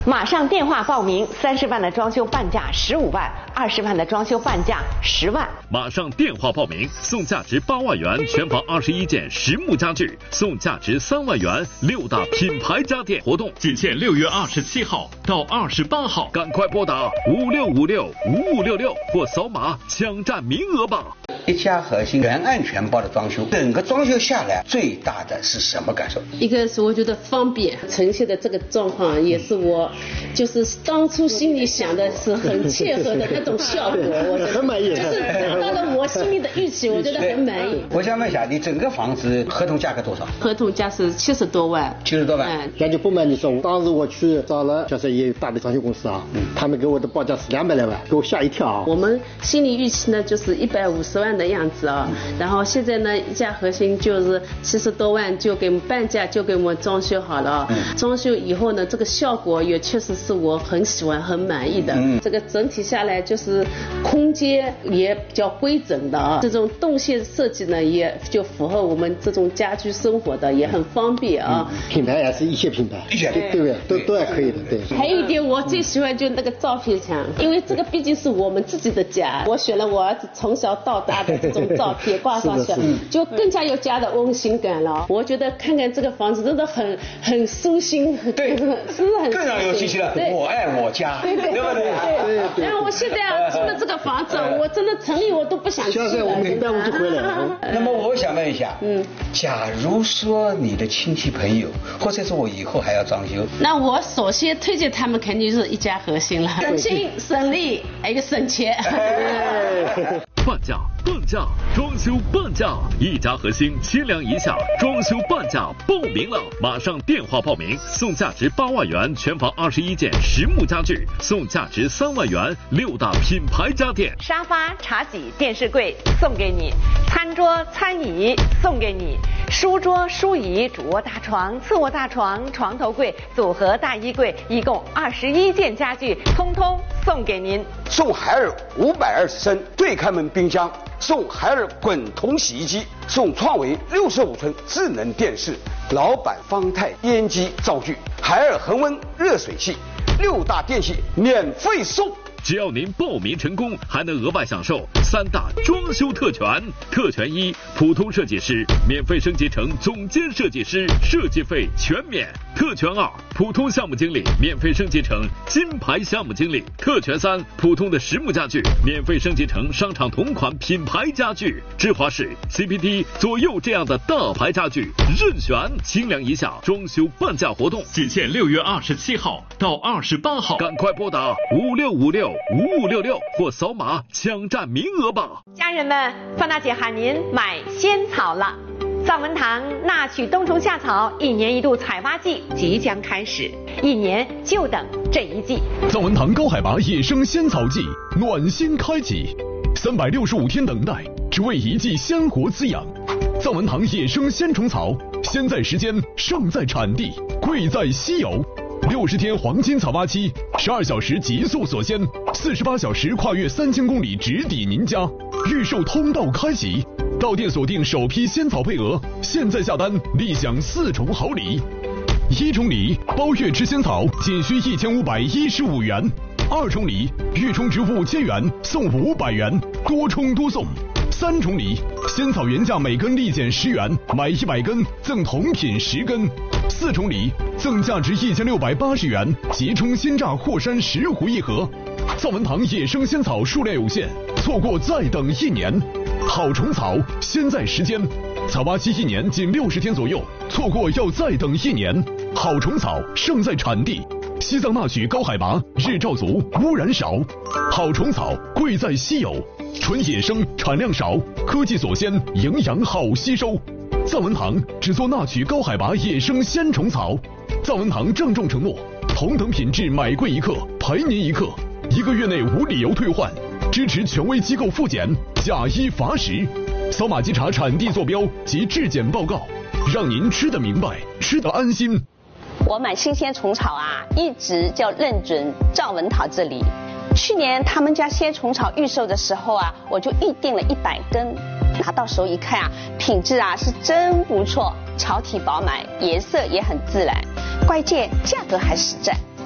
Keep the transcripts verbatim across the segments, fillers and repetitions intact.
马上电话报名，三十万的装修半价十五万，二十万的装修半价十万。 马上电话报名，送价值八万元全房二十一件实木家具，送价值三万元六大品牌家电。活动仅限六月二十七号到二十八号，赶快拨打五六五六五五六六或扫码抢占名额吧。 一家核心原案全包的装修，整个装修下来最大的是什么感受？ 一个是我觉得方便，呈现的这个状况也是我就是当初心里想的是很切合的那种效果，我觉得很满意， 就是达到了我心里的预期，我觉得很满意。 我想问一下，你整个房子合同价格多少？ 合同价是七十多万。 七十多万。 嗯， 那就不瞒你说，当时我去找了就是也有大的装修公司啊，嗯，他们给我的报价是两百来万，给我吓一跳啊。 我们心理预期呢就是一百五十万的样子啊，然后现在呢一家核心就是七十多万就给我们半价就给我们装修好了，嗯，装修以后呢这个效果也确实是我很喜欢很满意的，嗯，这个整体下来就是空间也比较规整的啊，这种动线设计呢也就符合我们这种家居生活的，也很方便啊。 嗯，品牌也是一些品牌， 一些对对不对？都都还可以的，对。 还有一点我最喜欢就是那个照片墙，因为这个毕竟是我们自己的家，我选了我儿子从小到大的这种照片挂上去，就更加有家的温馨感了。我觉得看看这个房子真的很很舒心， 对， 是不是很更让有信息了。我爱我家， 对对对对对。然后我现在啊住的这个房子，我真的城里我都不想去了。 现在我们一般我就回来了。 那么我想问一下，嗯，假如说你的亲戚朋友，或者说我以后还要装修， 那我首先推荐他们肯定是一家核心了，省心省力，还有省钱。 半价半价，装修半价，一家核心千两以下装修半价报名了，马上电话报名，送价值八万元全房二十一件实木家具，送价值三万元六大品牌家电。 沙发、茶几、电视柜送给你，餐桌、餐椅送给你，书桌、书椅、主卧大床、次卧大床、床头柜、组合大衣柜，一共二十一件家具，通通送给您。 送海尔五百二十升对开门冰箱，送海尔滚筒洗衣机，送创维六十五寸智能电视，老板方太烟机灶具，海尔恒温热水器，六大电器免费送。 只要您报名成功，还能额外享受三大装修特权。特权一，普通设计师免费升级成总监设计师，设计费全免。特权二，普通项目经理免费升级成金牌项目经理。特权三，普通的实木家具免费升级成商场同款品牌家具。芝华士、C P T 左右这样的大牌家具任选，清凉一下装修半价活动，仅限六月二十七号到二十八号，赶快拨打五六五六五五六六或扫码抢占名额吧。 家人们，范大姐喊您买仙草了。藏文堂纳曲冬虫夏草一年一度采挖季即将开始，一年就等这一季。 藏文堂高海拔野生仙草季暖心开启，三百六十五天等待，只为一季鲜活滋养。藏文堂野生仙虫草，先在时间，胜在产地，贵在稀有。六十天黄金草挖期，十二小时极速锁鲜，四十八小时跨越三千公里直抵您家。预售通道开启，到店锁定首批仙草配额，现在下单立享四重好礼。一重礼，包月吃仙草仅需一千五百一十五元；二重礼，预充值五千元送五百元，多充多送。三重礼，仙草原价每根立减十元，买一百根赠同品十根。四重礼，赠价值一千六百八十元即充鲜榨霍山十壶一盒。藏文堂野生仙草数量有限，错过再等一年。好虫草，先在时间，草挖期一年仅六十天左右，错过要再等一年。好虫草，胜在产地。西藏纳曲高海拔，日照足，污染少。好虫草，贵在稀有，纯野生，产量少，科技锁鲜，营养好吸收。藏文堂只做纳曲高海拔野生鲜虫草。藏文堂郑重承诺，同等品质买贵一克赔您一克，一个月内无理由退换，支持权威机构复检，假一罚十。扫码稽查产地坐标及质检报告，让您吃得明白，吃得安心。 我买新鲜虫草啊，一直就认准赵文涛这里。去年他们家鲜虫草预售的时候啊，我就预定了一百根，拿到手一看啊，品质啊是真不错，草体饱满，颜色也很自然，关键价格还实在。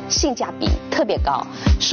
性价比特别高。所